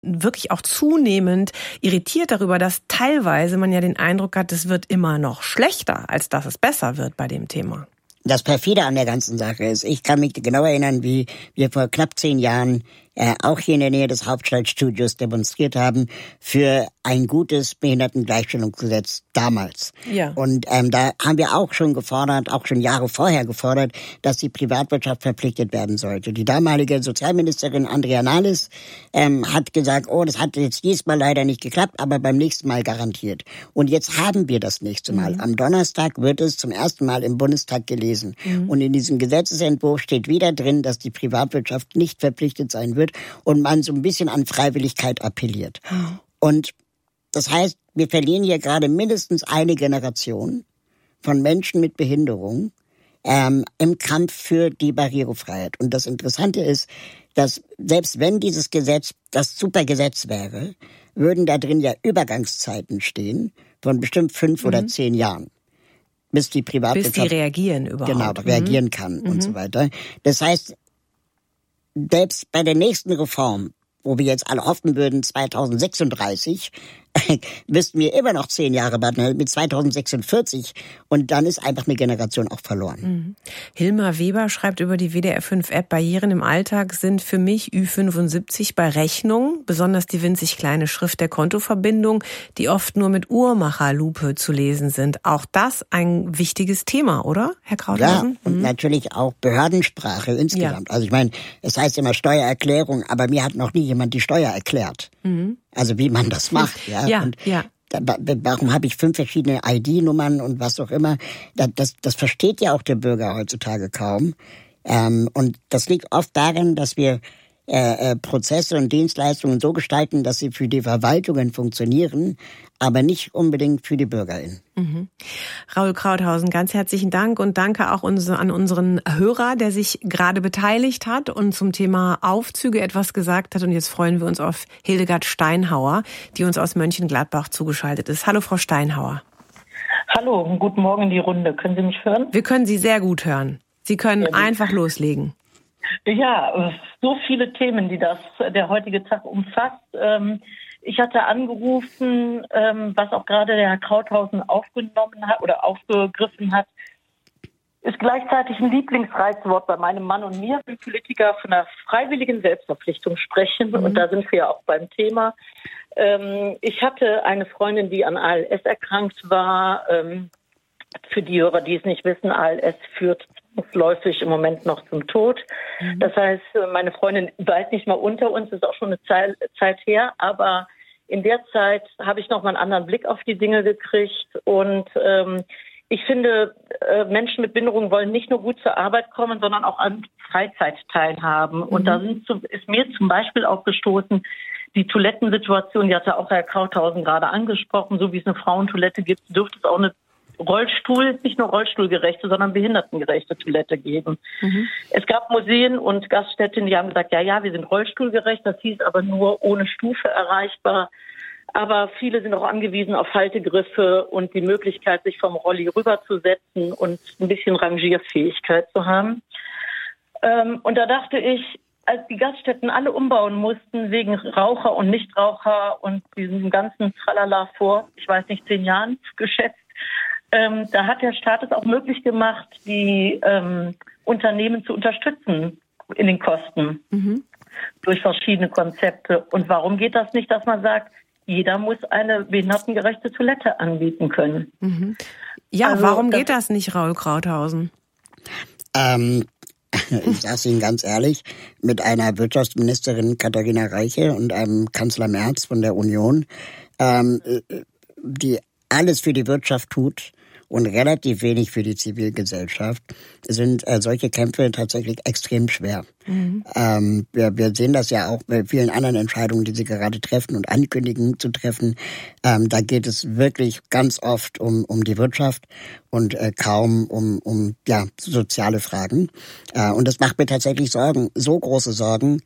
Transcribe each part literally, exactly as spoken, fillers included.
wirklich auch zunehmend irritiert darüber, dass teilweise man ja den Eindruck hat, es wird immer noch schlechter, als dass es besser wird bei dem Thema. Das Perfide an der ganzen Sache ist, ich kann mich genau erinnern, wie wir vor knapp zehn Jahren äh, auch hier in der Nähe des Hauptstadtstudios demonstriert haben für ein gutes Behindertengleichstellungsgesetz damals. Ja. Und ähm, da haben wir auch schon gefordert, auch schon Jahre vorher gefordert, dass die Privatwirtschaft verpflichtet werden sollte. Die damalige Sozialministerin Andrea Nahles ähm, hat gesagt, oh, das hat jetzt diesmal leider nicht geklappt, aber beim nächsten Mal garantiert. Und jetzt haben wir das nächste Mal. Mhm. Am Donnerstag wird es zum ersten Mal im Bundestag gelesen. Mhm. Und in diesem Gesetzesentwurf steht wieder drin, dass die Privatwirtschaft nicht verpflichtet sein wird und man so ein bisschen an Freiwilligkeit appelliert. Mhm. Und das heißt, wir verlieren hier gerade mindestens eine Generation von Menschen mit Behinderung ähm, im Kampf für die Barrierefreiheit. Und das Interessante ist, dass selbst wenn dieses Gesetz das Supergesetz wäre, würden da drin ja Übergangszeiten stehen von bestimmt fünf mhm. oder zehn Jahren. Bis die Privatwirtschaft bis die reagieren überhaupt. Genau, reagieren kann mhm. und so weiter. Das heißt, selbst bei der nächsten Reform, wo wir jetzt alle hoffen würden, zweitausendsechsunddreißig, müssten wir immer noch zehn Jahre warten, mit zweitausendsechsundvierzig. Und dann ist einfach eine Generation auch verloren. Mhm. Hilmar Weber schreibt über die W D R fünf App, Barrieren im Alltag sind für mich Ü fünfundsiebzig bei Rechnungen, besonders die winzig kleine Schrift der Kontoverbindung, die oft nur mit Uhrmacherlupe zu lesen sind. Auch das ein wichtiges Thema, oder, Herr Krauthausen? Ja, und mhm. natürlich auch Behördensprache insgesamt. Ja. Also ich meine, es heißt immer Steuererklärung, aber mir hat noch nie jemand die Steuer erklärt. Mhm. Also wie man das macht, ja. Ja, und ja. Da, warum habe ich fünf verschiedene I D-Nummern und was auch immer? Das, das, das versteht ja auch der Bürger heutzutage kaum. Ähm, und das liegt oft darin, dass wir äh, äh, Prozesse und Dienstleistungen so gestalten, dass sie für die Verwaltungen funktionieren, aber nicht unbedingt für die BürgerInnen. Mhm. Raul Krauthausen, ganz herzlichen Dank und danke auch an unseren Hörer, der sich gerade beteiligt hat und zum Thema Aufzüge etwas gesagt hat. Und jetzt freuen wir uns auf Hildegard Steinhauer, die uns aus Mönchengladbach zugeschaltet ist. Hallo, Frau Steinhauer. Hallo, guten Morgen in die Runde. Können Sie mich hören? Wir können Sie sehr gut hören. Sie können ja, einfach loslegen. Ja, so viele Themen, die das der heutige Tag umfasst. Ich hatte angerufen, was auch gerade der Herr Krauthausen aufgenommen hat oder aufgegriffen hat, ist gleichzeitig ein Lieblingsreizwort bei meinem Mann und mir, wenn Politiker von einer freiwilligen Selbstverpflichtung sprechen. Mhm. Und da sind wir ja auch beim Thema. Ich hatte eine Freundin, die an A L S erkrankt war. Für die Hörer, die es nicht wissen, A L S führt zwangsläufig im Moment noch zum Tod. Mhm. Das heißt, meine Freundin weilt nicht mal unter uns, ist auch schon eine Zeit, Zeit her, aber in der Zeit habe ich noch mal einen anderen Blick auf die Dinge gekriegt und ähm, ich finde, äh, Menschen mit Behinderung wollen nicht nur gut zur Arbeit kommen, sondern auch an Freizeit teilhaben. Mhm. Und da sind, ist mir zum Beispiel aufgestoßen, die Toilettensituation, die hatte auch Herr Krauthausen gerade angesprochen, so wie es eine Frauentoilette gibt, dürfte es auch eine Rollstuhl, nicht nur rollstuhlgerechte, sondern behindertengerechte Toilette geben. Mhm. Es gab Museen und Gaststätten, die haben gesagt, ja, ja, wir sind rollstuhlgerecht, das hieß aber nur ohne Stufe erreichbar. Aber viele sind auch angewiesen auf Haltegriffe und die Möglichkeit, sich vom Rolli rüberzusetzen und ein bisschen Rangierfähigkeit zu haben. Und da dachte ich, als die Gaststätten alle umbauen mussten wegen Raucher und Nichtraucher und diesem ganzen Tralala vor, ich weiß nicht, zehn Jahren geschätzt, Ähm, da hat der Staat es auch möglich gemacht, die ähm, Unternehmen zu unterstützen in den Kosten mhm. durch verschiedene Konzepte. Und warum geht das nicht, dass man sagt, jeder muss eine behindertengerechte Toilette anbieten können? Mhm. Ja, also, warum das geht das nicht, Raul Krauthausen? Ähm, ich sage es Ihnen ganz ehrlich, mit einer Wirtschaftsministerin Katharina Reiche und einem Kanzler Merz von der Union, ähm, die alles für die Wirtschaft tut und relativ wenig für die Zivilgesellschaft, sind äh, solche Kämpfe tatsächlich extrem schwer. Mhm. Ähm, wir, wir sehen das ja auch bei vielen anderen Entscheidungen, die sie gerade treffen und ankündigen zu treffen. Ähm, da geht es wirklich ganz oft um, um die Wirtschaft und äh, kaum um, um ja, soziale Fragen. Äh, und das macht mir tatsächlich Sorgen, so große Sorgen,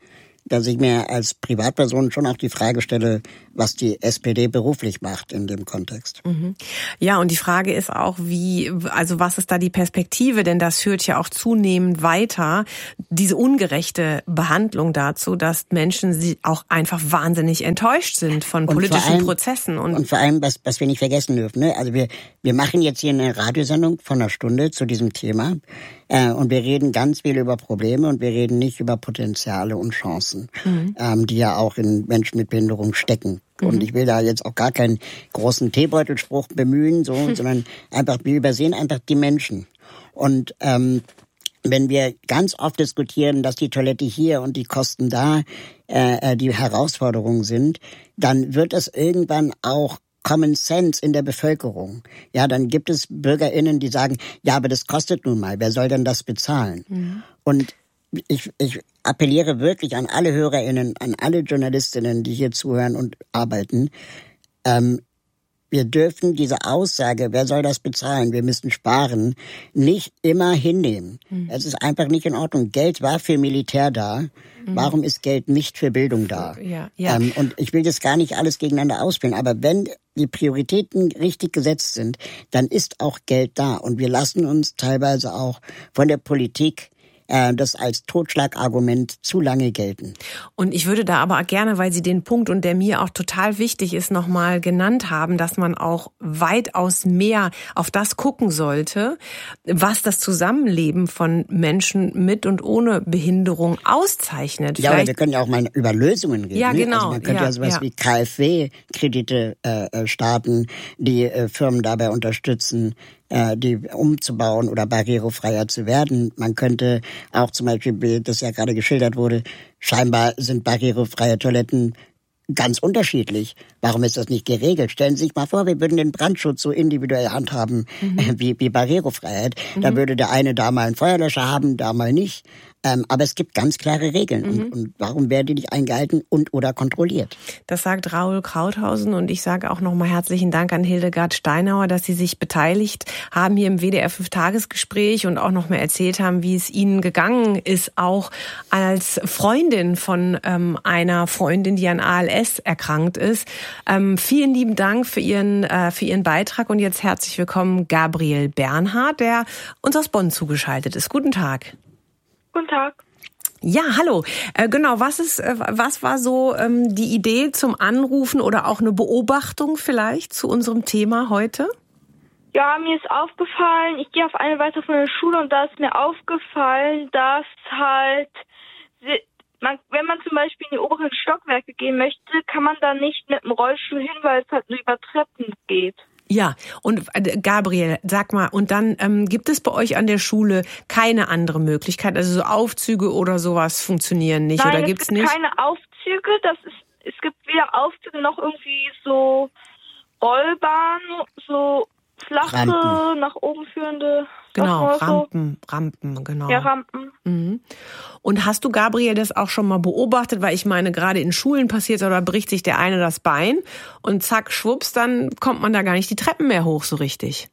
dass ich mir als Privatperson schon auch die Frage stelle, was die S P D beruflich macht in dem Kontext. Mhm. Ja, und die Frage ist auch, wie, also was ist da die Perspektive? Denn das führt ja auch zunehmend weiter, diese ungerechte Behandlung dazu, dass Menschen sie auch einfach wahnsinnig enttäuscht sind von und politischen allem, Prozessen. Und, und vor allem, was, was wir nicht vergessen dürfen, ne? Also wir, wir machen jetzt hier eine Radiosendung von einer Stunde zu diesem Thema. Äh, und wir reden ganz viel über Probleme und wir reden nicht über Potenziale und Chancen, mhm. ähm, die ja auch in Menschen mit Behinderung stecken. Mhm. Und ich will da jetzt auch gar keinen großen Teebeutelspruch bemühen, so, mhm. sondern einfach, wir übersehen einfach die Menschen. Und ähm, wenn wir ganz oft diskutieren, dass die Toilette hier und die Kosten da äh, die Herausforderungen sind, dann wird es irgendwann auch Common Sense in der Bevölkerung. Ja, dann gibt es BürgerInnen, die sagen, ja, aber das kostet nun mal, wer soll denn das bezahlen? Mhm. Und ich, ich appelliere wirklich an alle HörerInnen, an alle JournalistInnen, die hier zuhören und arbeiten, ähm, wir dürfen diese Aussage, wer soll das bezahlen, wir müssen sparen, nicht immer hinnehmen. Mhm. Es ist einfach nicht in Ordnung. Geld war für Militär da. Mhm. Warum ist Geld nicht für Bildung da? Ja, ja. Ähm, und ich will das gar nicht alles gegeneinander ausspielen, aber wenn die Prioritäten richtig gesetzt sind, dann ist auch Geld da. Und wir lassen uns teilweise auch von der Politik das als Totschlagargument zu lange gelten. Und ich würde da aber gerne, weil Sie den Punkt, und der mir auch total wichtig ist, nochmal genannt haben, dass man auch weitaus mehr auf das gucken sollte, was das Zusammenleben von Menschen mit und ohne Behinderung auszeichnet. Ja, aber wir können ja auch mal über Lösungen reden. Ja, genau. Also man könnte ja, ja sowas ja. wie K f W-Kredite äh, starten, die äh, Firmen dabei unterstützen, die umzubauen oder barrierefreier zu werden. Man könnte auch zum Beispiel, das ja gerade geschildert wurde, scheinbar sind barrierefreie Toiletten ganz unterschiedlich. Warum ist das nicht geregelt? Stellen Sie sich mal vor, wir würden den Brandschutz so individuell handhaben mhm. wie, wie Barrierefreiheit. Mhm. Da würde der eine da mal einen Feuerlöscher haben, da mal nicht. Ähm, aber es gibt ganz klare Regeln. Mhm. Und, und warum werden die nicht eingehalten und oder kontrolliert? Das sagt Raoul Krauthausen. Und ich sage auch nochmal herzlichen Dank an Hildegard Steinauer, dass Sie sich beteiligt haben hier im W D R fünf Tagesgespräch und auch nochmal erzählt haben, wie es Ihnen gegangen ist, auch als Freundin von ähm, einer Freundin, die an A L S erkrankt ist. Ähm, vielen lieben Dank für Ihren, äh, für Ihren Beitrag. Und jetzt herzlich willkommen Gabriel Bernhard, der uns aus Bonn zugeschaltet ist. Guten Tag. Guten Tag. Ja, hallo. Äh, genau, was ist, äh, was war so ähm, die Idee zum Anrufen oder auch eine Beobachtung vielleicht zu unserem Thema heute? Ja, mir ist aufgefallen, ich gehe auf eine weiterführende Schule und da ist mir aufgefallen, dass halt, man, wenn man zum Beispiel in die oberen Stockwerke gehen möchte, kann man da nicht mit dem Rollstuhl hin, weil es halt nur über Treppen geht. Ja, und Gabriel, sag mal, und dann ähm, gibt es bei euch an der Schule keine andere Möglichkeit? Also so Aufzüge oder sowas funktionieren nicht? Nein, oder gibt's es gibt nicht? keine Aufzüge. Das ist, es gibt weder Aufzüge noch irgendwie so Rollbahnen, so flache, Rampen. Nach oben führende. Genau, Rampen, so. Rampen, genau. Ja, Rampen. Mhm. Und hast du, Gabriel, das auch schon mal beobachtet? Weil ich meine, gerade in Schulen passiert oder bricht sich der eine das Bein und zack, schwupps, dann kommt man da gar nicht die Treppen mehr hoch so richtig.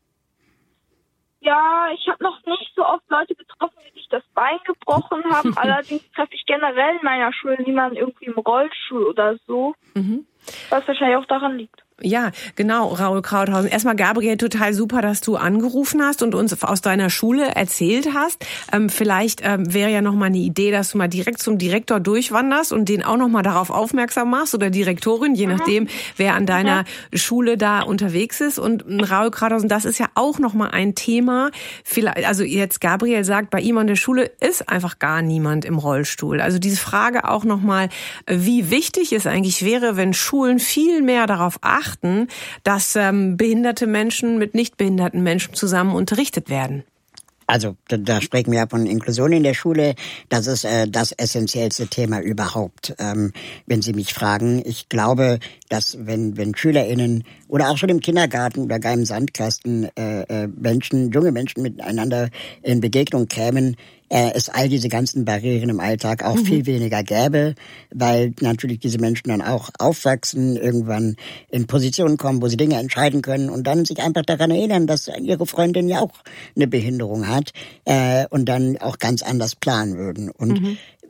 Ja, ich habe noch nicht so oft Leute getroffen, die sich das Bein gebrochen haben. Allerdings treffe ich generell in meiner Schule niemanden irgendwie im Rollstuhl oder so. Mhm. Was wahrscheinlich auch daran liegt. Ja, genau, Raoul Krauthausen. Erstmal, Gabriel, total super, dass du angerufen hast und uns aus deiner Schule erzählt hast. Ähm, vielleicht ähm, wäre ja noch mal eine Idee, dass du mal direkt zum Direktor durchwanderst und den auch noch mal darauf aufmerksam machst oder Direktorin, je nachdem, wer an deiner ja. Schule da unterwegs ist. Und Raoul Krauthausen, das ist ja auch noch mal ein Thema. Vielleicht, also jetzt Gabriel sagt, bei ihm an der Schule ist einfach gar niemand im Rollstuhl. Also diese Frage auch noch mal, wie wichtig es eigentlich wäre, wenn Schulen viel mehr darauf achten, dass ähm, behinderte Menschen mit nicht behinderten Menschen zusammen unterrichtet werden. Also da, da sprechen wir ja von Inklusion in der Schule. Das ist äh, das essentiellste Thema überhaupt, ähm, wenn Sie mich fragen. Ich glaube, dass wenn wenn SchülerInnen oder auch schon im Kindergarten oder gar im Sandkasten äh, äh, Menschen, junge Menschen miteinander in Begegnung kämen, äh, es all diese ganzen Barrieren im Alltag auch mhm. viel weniger gäbe, weil natürlich diese Menschen dann auch aufwachsen, irgendwann in Positionen kommen, wo sie Dinge entscheiden können und dann sich einfach daran erinnern, dass ihre Freundin ja auch eine Behinderung hat äh, und dann auch ganz anders planen würden. Und mhm.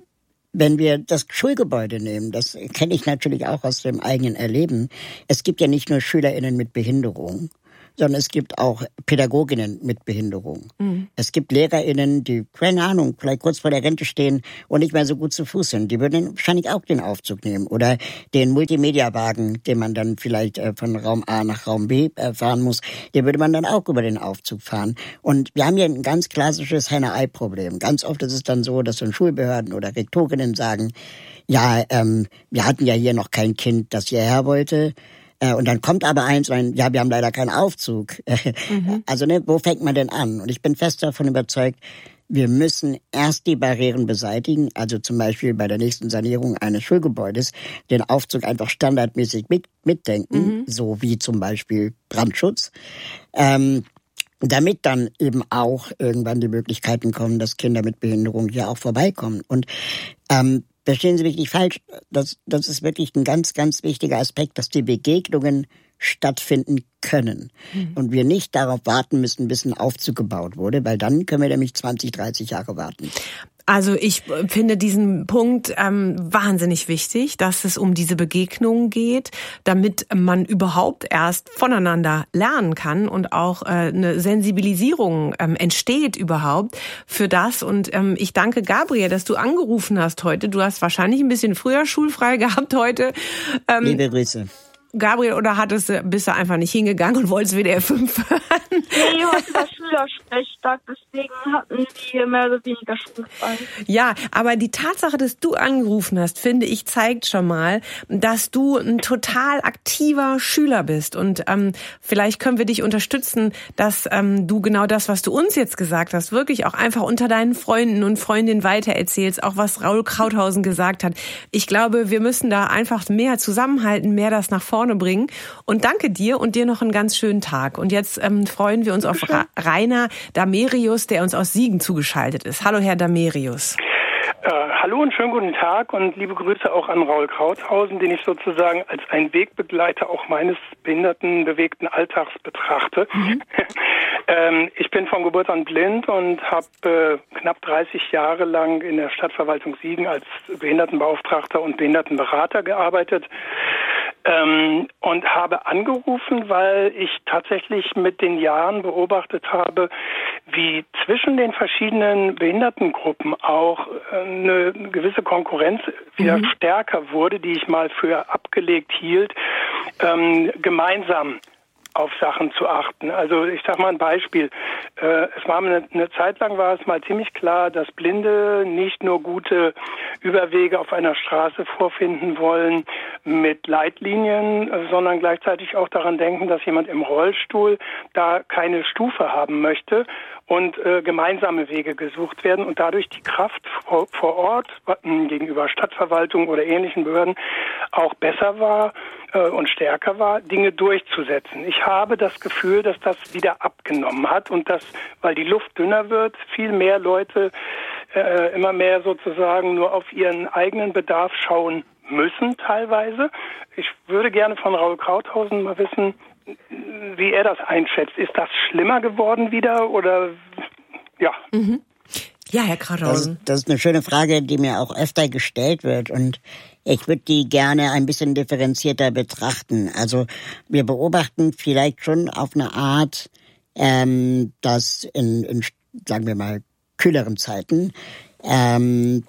wenn wir das Schulgebäude nehmen, das kenne ich natürlich auch aus dem eigenen Erleben. Es gibt ja nicht nur SchülerInnen mit Behinderung, sondern es gibt auch Pädagoginnen mit Behinderung. Mhm. Es gibt LehrerInnen, die, keine Ahnung, vielleicht kurz vor der Rente stehen und nicht mehr so gut zu Fuß sind. Die würden wahrscheinlich auch den Aufzug nehmen. Oder den Multimedia-Wagen, den man dann vielleicht äh, von Raum A nach Raum B äh, fahren muss, den würde man dann auch über den Aufzug fahren. Und wir haben hier ein ganz klassisches Henne-Ei-Problem. Ganz oft ist es dann so, dass dann Schulbehörden oder Rektorinnen sagen, ja, ähm, wir hatten ja hier noch kein Kind, das hierher wollte. Und dann kommt aber eins, und ja, wir haben leider keinen Aufzug. Mhm. Also, ne, wo fängt man denn an? Und ich bin fest davon überzeugt, wir müssen erst die Barrieren beseitigen, also zum Beispiel bei der nächsten Sanierung eines Schulgebäudes den Aufzug einfach standardmäßig mit, mitdenken, mhm. so wie zum Beispiel Brandschutz, ähm, damit dann eben auch irgendwann die Möglichkeiten kommen, dass Kinder mit Behinderung hier auch vorbeikommen. Und ähm, verstehen Sie mich nicht falsch, das, das ist wirklich ein ganz, ganz wichtiger Aspekt, dass die Begegnungen stattfinden können. Mhm. Und wir nicht darauf warten müssen, bis ein Aufzug gebaut wurde, weil dann können wir nämlich zwanzig, dreißig Jahre warten. Also ich finde diesen Punkt ähm, wahnsinnig wichtig, dass es um diese Begegnungen geht, damit man überhaupt erst voneinander lernen kann und auch äh, eine Sensibilisierung ähm, entsteht überhaupt für das. Und ähm, ich danke Gabriel, dass du angerufen hast heute. Du hast wahrscheinlich ein bisschen früher schulfrei gehabt heute. Ähm, Liebe Grüße. Gabriel, oder hattest du, bist du einfach nicht hingegangen und wolltest W D R fünf hören? Nee, heute war Schülersprechtag, deswegen hatten wir mehr oder weniger schulfrei. Ja, aber die Tatsache, dass du angerufen hast, finde ich, zeigt schon mal, dass du ein total aktiver Schüler bist. Und ähm, vielleicht können wir dich unterstützen, dass ähm, du genau das, was du uns jetzt gesagt hast, wirklich auch einfach unter deinen Freunden und Freundinnen weitererzählst, auch was Raul Krauthausen gesagt hat. Ich glaube, wir müssen da einfach mehr zusammenhalten, mehr das nach vorne bringen. Und danke dir und dir noch einen ganz schönen Tag. Und jetzt ähm, freuen wir uns auf Ra- Rainer Damerius, der uns aus Siegen zugeschaltet ist. Hallo, Herr Damerius. Äh, hallo und schönen guten Tag und liebe Grüße auch an Raul Krauthausen, den ich sozusagen als ein Wegbegleiter auch meines behindertenbewegten Alltags betrachte. Mhm. ähm, ich bin von Geburt an blind und habe äh, knapp dreißig Jahre lang in der Stadtverwaltung Siegen als Behindertenbeauftragter und Behindertenberater gearbeitet. Ähm, und habe angerufen, weil ich tatsächlich mit den Jahren beobachtet habe, wie zwischen den verschiedenen Behindertengruppen auch eine gewisse Konkurrenz wieder mhm. stärker wurde, die ich mal für abgelegt hielt, ähm, gemeinsam auf Sachen zu achten. Also ich sage mal ein Beispiel. Äh, es war eine, eine Zeit lang war es mal ziemlich klar, dass Blinde nicht nur gute Überwege auf einer Straße vorfinden wollen mit Leitlinien, sondern gleichzeitig auch daran denken, dass jemand im Rollstuhl da keine Stufe haben möchte und äh, gemeinsame Wege gesucht werden und dadurch die Kraft vor, vor Ort äh, gegenüber Stadtverwaltung oder ähnlichen Behörden auch besser war äh, und stärker war, Dinge durchzusetzen. Ich habe das Gefühl, dass das wieder abgenommen hat und dass, weil die Luft dünner wird, viel mehr Leute äh, immer mehr sozusagen nur auf ihren eigenen Bedarf schauen müssen teilweise. Ich würde gerne von Raul Krauthausen mal wissen, wie er das einschätzt. Ist das schlimmer geworden wieder oder ja? Mhm. Ja, Herr Krauthausen. Das, das ist eine schöne Frage, die mir auch öfter gestellt wird und ich würde die gerne ein bisschen differenzierter betrachten. Also wir beobachten vielleicht schon auf eine Art, ähm, dass in, in, sagen wir mal, kühleren Zeiten ähm,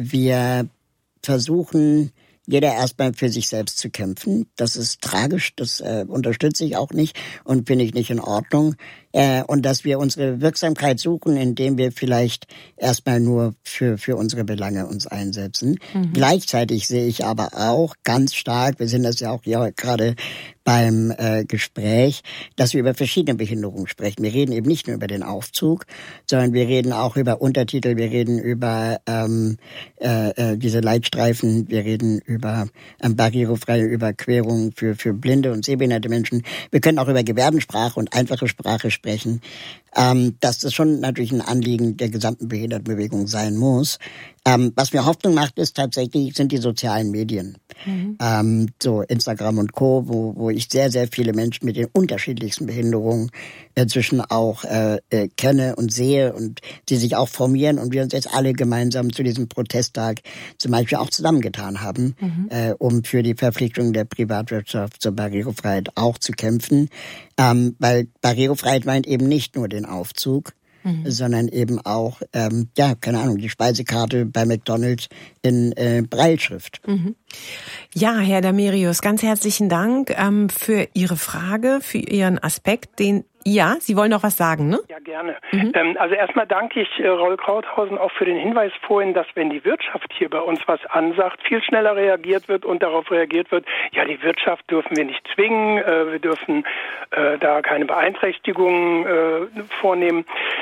wir versuchen, jeder erstmal für sich selbst zu kämpfen. Das ist tragisch, das äh, unterstütze ich auch nicht und finde ich nicht in Ordnung. Äh, und dass wir unsere Wirksamkeit suchen, indem wir vielleicht erstmal nur für für unsere Belange uns einsetzen. Mhm. Gleichzeitig sehe ich aber auch ganz stark, wir sind das ja auch hier gerade beim äh, Gespräch, dass wir über verschiedene Behinderungen sprechen. Wir reden eben nicht nur über den Aufzug, sondern wir reden auch über Untertitel, wir reden über ähm, äh, äh, diese Leitstreifen, wir reden über ähm, barrierefreie Überquerung für für blinde und sehbehinderte Menschen. Wir können auch über Gebärdensprache und einfache Sprache sprechen. ähm, dass das schon natürlich ein Anliegen der gesamten Behindertenbewegung sein muss. Ähm, was mir Hoffnung macht, ist tatsächlich, sind die sozialen Medien. Mhm. Ähm, so Instagram und Co., wo, wo ich sehr, sehr viele Menschen mit den unterschiedlichsten Behinderungen inzwischen auch äh, äh, kenne und sehe und die sich auch formieren und wir uns jetzt alle gemeinsam zu diesem Protesttag zum Beispiel auch zusammengetan haben, mhm. äh, um für die Verpflichtung der Privatwirtschaft zur Barrierefreiheit auch zu kämpfen. Ähm, weil Barrierefreiheit meint eben nicht nur den Aufzug, mhm. sondern eben auch, ähm, ja, keine Ahnung, die Speisekarte bei McDonald's in äh, Brailleschrift. Mhm. Ja, Herr Damerius, ganz herzlichen Dank ähm, für Ihre Frage, für Ihren Aspekt, den Ja, Sie wollen noch was sagen, ne? Ja, gerne. Mhm. Ähm, also erstmal danke ich äh, Raul Krauthausen auch für den Hinweis vorhin, dass wenn die Wirtschaft hier bei uns was ansagt, viel schneller reagiert wird und darauf reagiert wird, ja, die Wirtschaft dürfen wir nicht zwingen, äh, wir dürfen äh, da keine Beeinträchtigungen äh, vornehmen,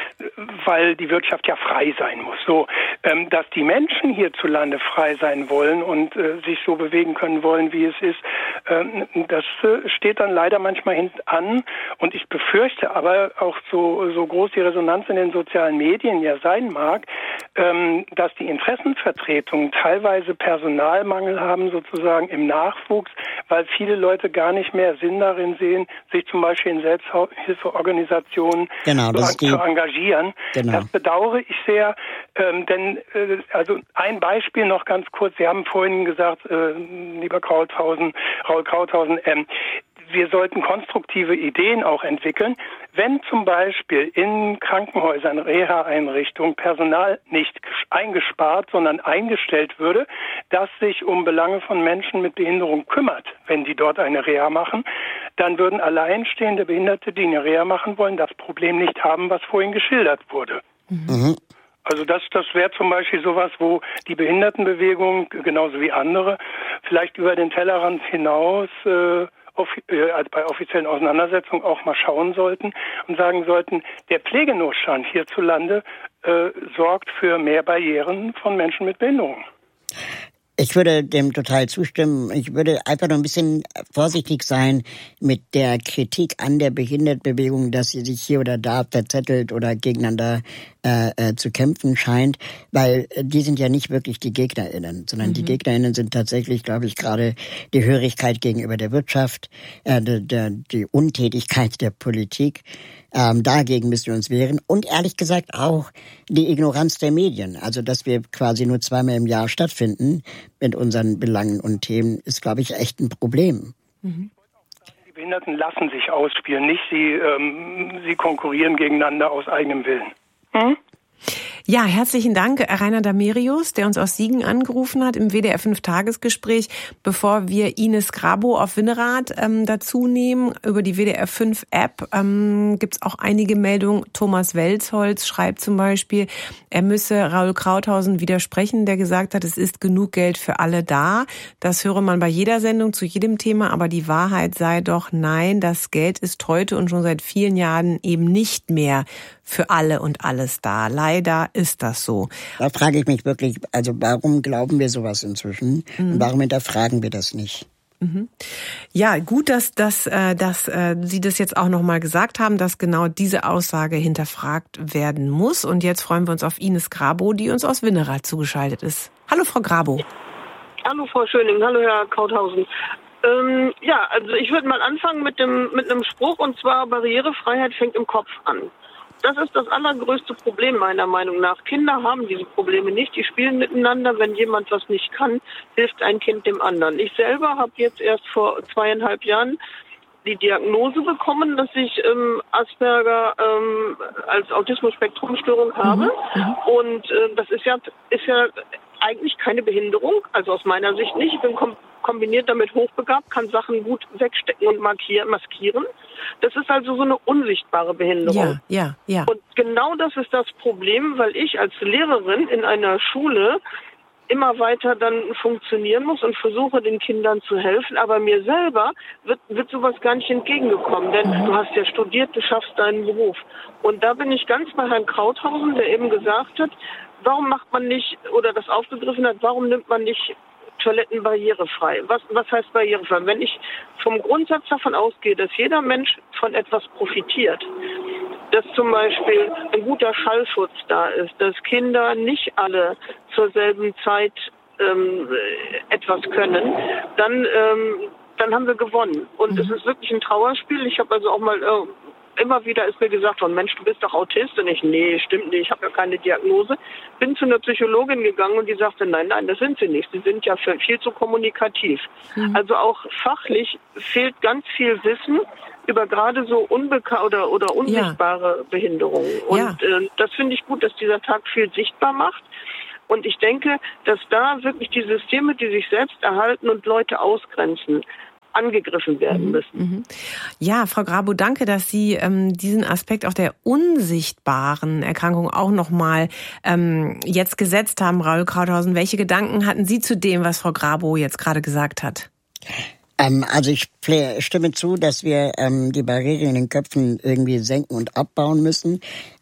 weil die Wirtschaft ja frei sein muss. So, ähm, dass die Menschen hierzulande frei sein wollen und äh, sich so bewegen können wollen, wie es ist, äh, das äh, steht dann leider manchmal hinten an und ich befürchte, aber auch so, so groß die Resonanz in den sozialen Medien ja sein mag, ähm, dass die Interessenvertretungen teilweise Personalmangel haben, sozusagen im Nachwuchs, weil viele Leute gar nicht mehr Sinn darin sehen, sich zum Beispiel in Selbsthilfeorganisationen genau, zu, zu engagieren. Genau. Das bedauere ich sehr, ähm, denn äh, also ein Beispiel noch ganz kurz, Sie haben vorhin gesagt, äh, lieber Krauthausen, Raul Krauthausen, ähm, wir sollten konstruktive Ideen auch entwickeln. Wenn zum Beispiel in Krankenhäusern, Reha-Einrichtungen Personal nicht eingespart, sondern eingestellt würde, das sich um Belange von Menschen mit Behinderung kümmert, wenn die dort eine Reha machen, dann würden alleinstehende Behinderte, die eine Reha machen wollen, das Problem nicht haben, was vorhin geschildert wurde. Mhm. Also das, das wäre zum Beispiel sowas, wo die Behindertenbewegung, genauso wie andere, vielleicht über den Tellerrand hinaus äh, also bei offiziellen Auseinandersetzungen auch mal schauen sollten und sagen sollten, der Pflegenotstand hierzulande äh, sorgt für mehr Barrieren von Menschen mit Behinderung. Ich würde dem total zustimmen. Ich würde einfach noch ein bisschen vorsichtig sein mit der Kritik an der Behindertenbewegung, dass sie sich hier oder da verzettelt oder gegeneinander äh, äh, zu kämpfen scheint, weil die sind ja nicht wirklich die GegnerInnen, sondern mhm. die GegnerInnen sind tatsächlich, glaube ich, gerade die Hörigkeit gegenüber der Wirtschaft, äh, der, der, die Untätigkeit der Politik. Ähm, dagegen müssen wir uns wehren. Und ehrlich gesagt auch die Ignoranz der Medien. Also, dass wir quasi nur zweimal im Jahr stattfinden mit unseren Belangen und Themen, ist, glaube ich, echt ein Problem. Mhm. Die Behinderten lassen sich ausspielen, nicht sie, ähm, sie konkurrieren gegeneinander aus eigenem Willen. Hm? Ja, herzlichen Dank, Rainer Damerius, der uns aus Siegen angerufen hat im W D R fünf Tagesgespräch. Bevor wir Ines Grabo auf Winnerath ähm, dazu nehmen, über die W D R fünf App ähm, gibt's auch einige Meldungen. Thomas Welzholz schreibt zum Beispiel, er müsse Raul Krauthausen widersprechen, der gesagt hat, es ist genug Geld für alle da. Das höre man bei jeder Sendung zu jedem Thema, aber die Wahrheit sei doch, nein, das Geld ist heute und schon seit vielen Jahren eben nicht mehr für alle und alles da. Leider ist das so. Da frage ich mich wirklich, also warum glauben wir sowas inzwischen? Mhm. Und warum hinterfragen wir das nicht? Mhm. Ja, gut, dass, dass, äh, dass äh, Sie das jetzt auch nochmal gesagt haben, dass genau diese Aussage hinterfragt werden muss. Und jetzt freuen wir uns auf Ines Grabo, die uns aus Winnerath zugeschaltet ist. Hallo, Frau Grabo. Hallo, Frau Schöning. Hallo, Herr Krauthausen. Ähm, ja, also ich würde mal anfangen mit dem mit einem Spruch, und zwar Barrierefreiheit fängt im Kopf an. Das ist das allergrößte Problem meiner Meinung nach. Kinder haben diese Probleme nicht. Die spielen miteinander. Wenn jemand was nicht kann, hilft ein Kind dem anderen. Ich selber habe jetzt erst vor zweieinhalb Jahren die Diagnose bekommen, dass ich ähm, Asperger ähm, als Autismus-Spektrum-Störung habe. Mhm. Und äh, das ist ja, ist ja eigentlich keine Behinderung, also aus meiner Sicht nicht. Ich bin kom- kombiniert damit hochbegabt, kann Sachen gut wegstecken und markieren, maskieren. Das ist also so eine unsichtbare Behinderung. Ja, ja, ja. Und genau das ist das Problem, weil ich als Lehrerin in einer Schule immer weiter dann funktionieren muss und versuche, den Kindern zu helfen. Aber mir selber wird, wird sowas gar nicht entgegengekommen, denn mhm. du hast ja studiert, du schaffst deinen Beruf. Und da bin ich ganz bei Herrn Krauthausen, der eben gesagt hat, warum macht man nicht, oder das aufgegriffen hat, warum nimmt man nicht Toiletten barrierefrei? Was, was heißt barrierefrei? Wenn ich vom Grundsatz davon ausgehe, dass jeder Mensch von etwas profitiert, dass zum Beispiel ein guter Schallschutz da ist, dass Kinder nicht alle zur selben Zeit ähm, etwas können, dann, ähm, dann haben wir gewonnen. Und mhm. es ist wirklich ein Trauerspiel. Ich habe also auch mal... Äh, Immer wieder ist mir gesagt worden, Mensch, du bist doch Autist. Und ich, nee, stimmt nicht, ich habe ja keine Diagnose. Bin zu einer Psychologin gegangen und die sagte, nein, nein, das sind sie nicht. Sie sind ja viel zu kommunikativ. Mhm. Also auch fachlich fehlt ganz viel Wissen über gerade so unbeka- oder, oder unsichtbare ja. Behinderungen. Und ja. äh, das finde ich gut, dass dieser Tag viel sichtbar macht. Und ich denke, dass da wirklich die Systeme, die sich selbst erhalten und Leute ausgrenzen, angegriffen werden müssen. Ja, Frau Grabow, danke, dass Sie ähm, diesen Aspekt auch der unsichtbaren Erkrankung auch nochmal ähm, jetzt gesetzt haben, Raul Krauthausen. Welche Gedanken hatten Sie zu dem, was Frau Grabow jetzt gerade gesagt hat? Ähm, also ich stimme zu, dass wir ähm, die Barrieren in den Köpfen irgendwie senken und abbauen müssen.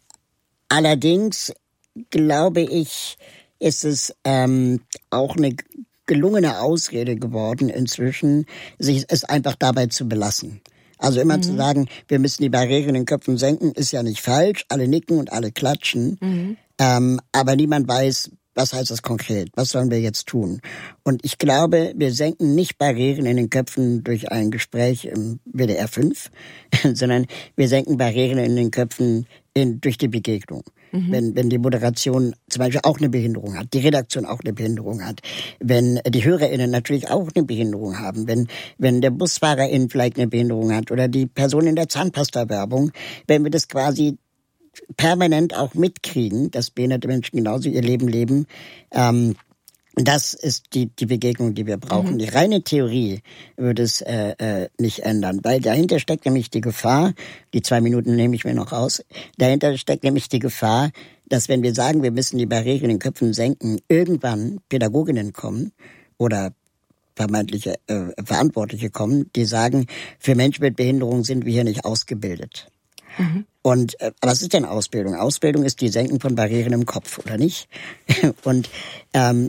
Allerdings glaube ich, ist es ähm, auch eine gelungene Ausrede geworden inzwischen, sich es einfach dabei zu belassen. Also immer mhm. zu sagen, wir müssen die Barrieren in den Köpfen senken, ist ja nicht falsch. Alle nicken und alle klatschen. Mhm. Ähm, aber niemand weiß, was heißt das konkret? Was sollen wir jetzt tun? Und ich glaube, wir senken nicht Barrieren in den Köpfen durch ein Gespräch im W D R fünf, sondern wir senken Barrieren in den Köpfen in, durch die Begegnung. Mhm. Wenn, wenn die Moderation zum Beispiel auch eine Behinderung hat, die Redaktion auch eine Behinderung hat, wenn die HörerInnen natürlich auch eine Behinderung haben, wenn, wenn der BusfahrerIn vielleicht eine Behinderung hat oder die Person in der Zahnpasta-Werbung, wenn wir das quasi permanent auch mitkriegen, dass behinderte Menschen genauso ihr Leben leben, ähm, das ist die, die Begegnung, die wir brauchen. Mhm. Die reine Theorie würde es äh, äh, nicht ändern, weil dahinter steckt nämlich die Gefahr, die zwei Minuten nehme ich mir noch raus, dahinter steckt nämlich die Gefahr, dass wenn wir sagen, wir müssen die Barrieren in den Köpfen senken, irgendwann Pädagoginnen kommen oder vermeintliche äh, Verantwortliche kommen, die sagen, für Menschen mit Behinderung sind wir hier nicht ausgebildet. Mhm. Und äh, was ist denn Ausbildung? Ausbildung ist die Senken von Barrieren im Kopf, oder nicht? Und ähm,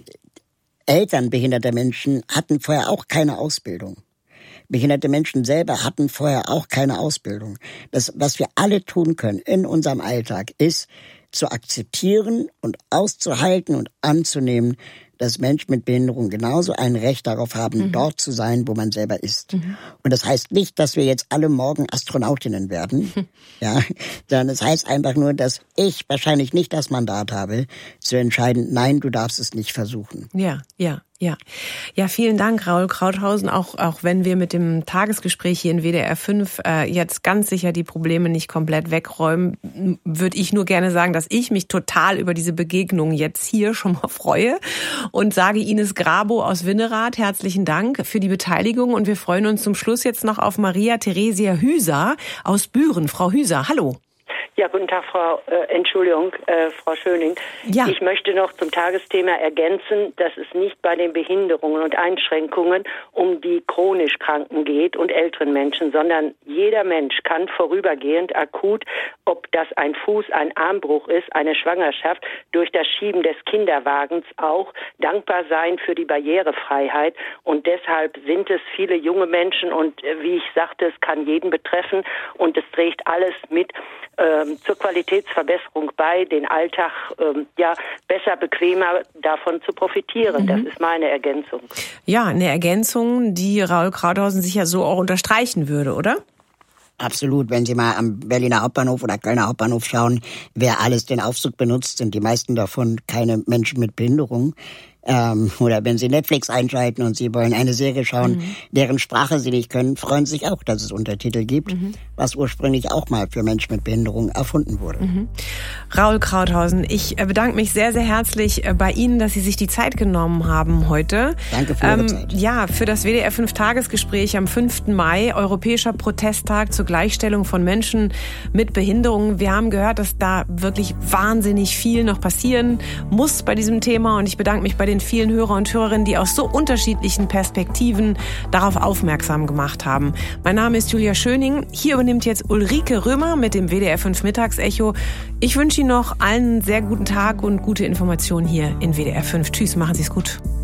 Eltern behinderter Menschen hatten vorher auch keine Ausbildung. Behinderte Menschen selber hatten vorher auch keine Ausbildung. Das, was wir alle tun können in unserem Alltag, ist zu akzeptieren und auszuhalten und anzunehmen, dass Menschen mit Behinderung genauso ein Recht darauf haben, mhm. dort zu sein, wo man selber ist. Mhm. Und das heißt nicht, dass wir jetzt alle morgen Astronautinnen werden, mhm. ja, sondern es heißt einfach nur, dass ich wahrscheinlich nicht das Mandat habe, zu entscheiden, nein, du darfst es nicht versuchen. Ja, ja. Ja, ja, vielen Dank, Raul Krauthausen. Auch, auch wenn wir mit dem Tagesgespräch hier in W D R fünf äh, jetzt ganz sicher die Probleme nicht komplett wegräumen, würde ich nur gerne sagen, dass ich mich total über diese Begegnung jetzt hier schon mal freue und sage Ines Grabow aus Winnerath herzlichen Dank für die Beteiligung und wir freuen uns zum Schluss jetzt noch auf Maria Theresia Hüser aus Büren. Frau Hüser, hallo. Ja, guten Tag, Frau, äh, Entschuldigung, äh, Frau Schöning. Ja. Ich möchte noch zum Tagesthema ergänzen, dass es nicht bei den Behinderungen und Einschränkungen um die chronisch Kranken geht und älteren Menschen, sondern jeder Mensch kann vorübergehend akut, ob das ein Fuß, ein Armbruch ist, eine Schwangerschaft, durch das Schieben des Kinderwagens auch dankbar sein für die Barrierefreiheit. Und deshalb sind es viele junge Menschen und äh, wie ich sagte, es kann jeden betreffen und es trägt alles mit ähm, zur Qualitätsverbesserung bei, den Alltag ähm, ja besser, bequemer davon zu profitieren. Mhm. Das ist meine Ergänzung. Ja, eine Ergänzung, die Raul Krauthausen sicher so auch unterstreichen würde, oder? Absolut. Wenn Sie mal am Berliner Hauptbahnhof oder Kölner Hauptbahnhof schauen, wer alles den Aufzug benutzt, sind die meisten davon keine Menschen mit Behinderung. Ähm, oder wenn Sie Netflix einschalten und Sie wollen eine Serie schauen, mhm. deren Sprache Sie nicht können, freuen Sie sich auch, dass es Untertitel gibt, mhm. was ursprünglich auch mal für Menschen mit Behinderung erfunden wurde. Mhm. Raul Krauthausen, ich bedanke mich sehr, sehr herzlich bei Ihnen, dass Sie sich die Zeit genommen haben heute. Danke für Ihre ähm, Zeit. Ja, für das W D R fünf Tagesgespräch am fünften Mai, Europäischer Protesttag zur Gleichstellung von Menschen mit Behinderung. Wir haben gehört, dass da wirklich wahnsinnig viel noch passieren muss bei diesem Thema und ich bedanke mich bei den vielen Hörer und Hörerinnen, die aus so unterschiedlichen Perspektiven darauf aufmerksam gemacht haben. Mein Name ist Julia Schöning. Hier übernimmt jetzt Ulrike Römer mit dem W D R fünf Mittagsecho. Ich wünsche Ihnen noch allen einen sehr guten Tag und gute Informationen hier in W D R fünf. Tschüss, machen Sie es gut.